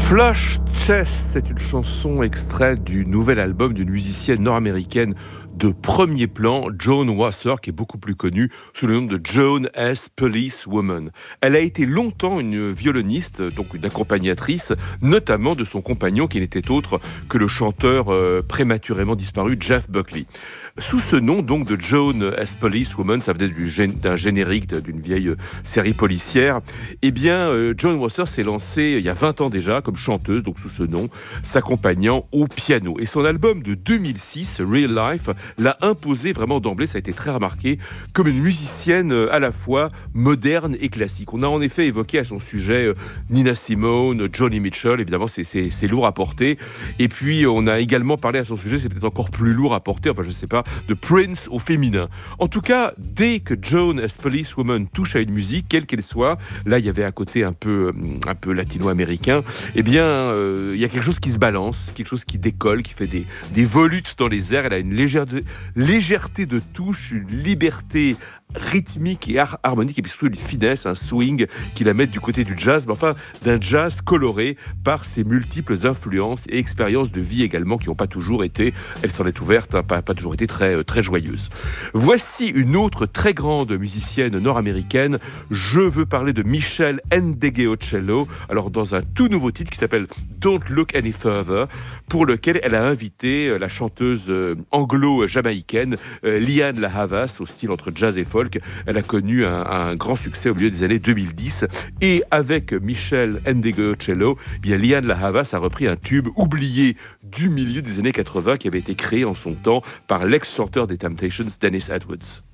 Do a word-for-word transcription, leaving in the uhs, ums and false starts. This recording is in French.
Flush Chest, c'est une chanson extraite du nouvel album d'une musicienne nord-américaine de premier plan, Joan Wasser, qui est beaucoup plus connue sous le nom de Joan S. Policewoman. Elle a été longtemps une violoniste, donc une accompagnatrice, notamment de son compagnon qui n'était autre que le chanteur euh, prématurément disparu Jeff Buckley. Sous ce nom donc de Joan S. Policewoman, ça venait du gén- d'un générique d'une vieille série policière, eh bien euh, Joan Wasser s'est lancée il y a vingt ans déjà comme chanteuse, donc sous ce nom, s'accompagnant au piano. Et son album de deux mille six, Real Life, l'a imposée vraiment d'emblée, ça a été très remarqué, comme une musicienne à la fois moderne et classique. On a en effet évoqué à son sujet Nina Simone, Joni Mitchell, évidemment c'est, c'est, c'est lourd à porter. Et puis on a également parlé à son sujet, c'est peut-être encore plus lourd à porter, enfin je sais pas, de Prince au féminin. En tout cas, dès que Joan S. Policewoman touche à une musique, quelle qu'elle soit, là il y avait un côté un peu, un peu latino-américain, eh bien euh, il y a quelque chose qui se balance, quelque chose qui décolle, qui fait des, des volutes dans les airs. Elle a une légère légèreté de touche, une liberté rythmique et har- harmonique, et puis surtout une finesse, un swing qui la met du côté du jazz, mais enfin d'un jazz coloré par ses multiples influences et expériences de vie également qui n'ont pas toujours été, elle s'en est ouverte, hein, pas, pas toujours été très, très joyeuse. Voici une autre très grande musicienne nord-américaine, je veux parler de Michelle Ndegeocello, alors dans un tout nouveau titre qui s'appelle Don't Look Any Further, pour lequel elle a invité la chanteuse anglo-jamaïcaine Lianne La Havas, au style entre jazz et folk. Elle a connu un, un grand succès au milieu des années deux mille dix. Et avec Michelle Ndegeocello, eh bien Lianne La Havas a repris un tube oublié du milieu des années quatre-vingts qui avait été créé en son temps par l'ex-chanteur des Temptations, Dennis Edwards.